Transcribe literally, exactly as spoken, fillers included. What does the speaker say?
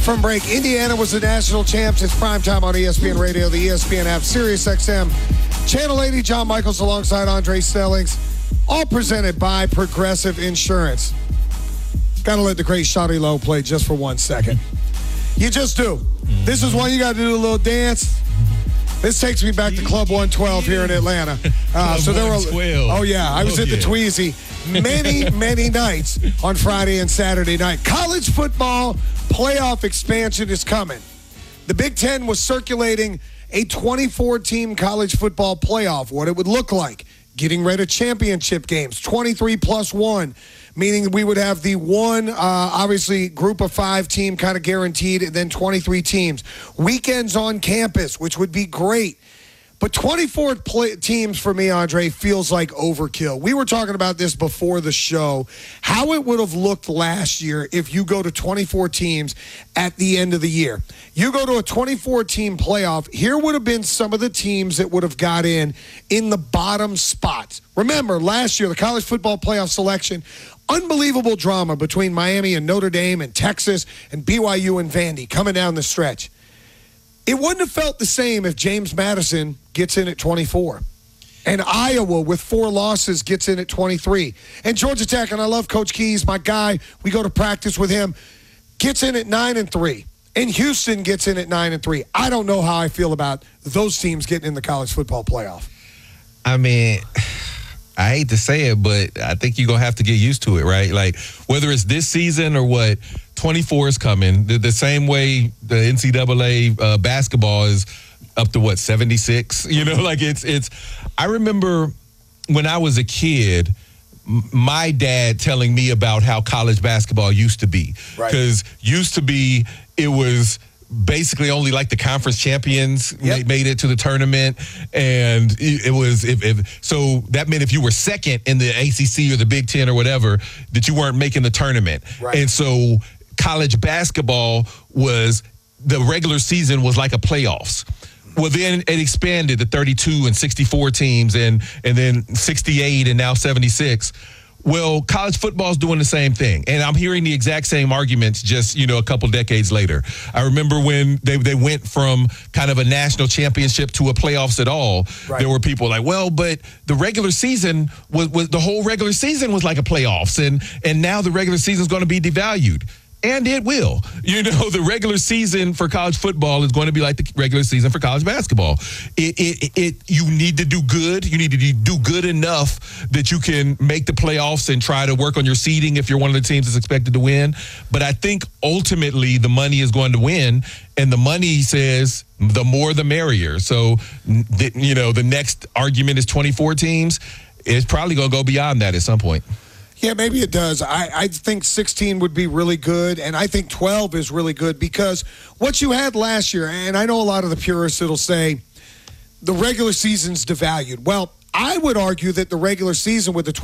from break. Indiana was the national champs. It's primetime on E S P N Radio, the E S P N app, Sirius X M, Channel eighty. John Michaels alongside Andre Stellings. All presented by Progressive Insurance. Got to let the great Shawty Lowe play just for one second. You just do. This is why you got to do a little dance. This takes me back to Club one twelve here in Atlanta. Uh, so there were. Oh yeah, I was oh, at the yeah. Tweezy many, many nights on Friday and Saturday night. College football playoff expansion is coming. The Big Ten was circulating a twenty-four team college football playoff, what it would look like. Getting rid of championship games, twenty-three plus one, meaning we would have the one, uh, obviously, group of five team kind of guaranteed, and then twenty-three teams. Weekends on campus, which would be great. But twenty-four play- teams for me, Andre, feels like overkill. We were talking about this before the show, how it would have looked last year if you go to twenty-four teams at the end of the year. You go to a twenty-four team playoff, here would have been some of the teams that would have got in in the bottom spots. Remember, last year, the college football playoff selection, unbelievable drama between Miami and Notre Dame and Texas and B Y U and Vandy coming down the stretch. It wouldn't have felt the same if James Madison gets in at twenty-four. And Iowa, with four losses, gets in at twenty-three. And Georgia Tech, and I love Coach Keys, my guy, we go to practice with him, gets in at nine and three. And Houston gets in at nine and three. I don't know how I feel about those teams getting in the college football playoff. I mean, I hate to say it, but I think you're going to have to get used to it, right? Like, whether it's this season or what, twenty-four is coming. The, the same way the N C double A uh, basketball is up to, what, seventy-six? You know, like it's, it's, I remember when I was a kid, m- my dad telling me about how college basketball used to be. Right. Because used to be, it was basically only like the conference champions Yep. ma- made it to the tournament, and it, it was if, if so that meant if you were second in the A C C or the Big Ten or whatever, that you weren't making the tournament. Right. And so college basketball was, the regular season was like a playoffs. Well, then it expanded to thirty-two and sixty-four teams, and and then sixty-eight and now seventy-six. Well, college football is doing the same thing, and I'm hearing the exact same arguments just, you know, a couple decades later. I remember when they, they went from kind of a national championship to a playoffs at all. Right. There were people like, well, but the regular season was, was the whole regular season was like a playoffs, and and now the regular season is going to be devalued. And it will. You know, the regular season for college football is going to be like the regular season for college basketball. It, it, it, you need to do good. You need to do good enough that you can make the playoffs and try to work on your seeding if you're one of the teams that's expected to win. But I think ultimately the money is going to win, and the money says the more the merrier. So, the, you know, the next argument is twenty-four teams. It's probably going to go beyond that at some point. Yeah, maybe it does. I, I think sixteen would be really good, and I think twelve is really good because what you had last year, and I know a lot of the purists that'll say the regular season's devalued. Well, I would argue that the regular season with the twelve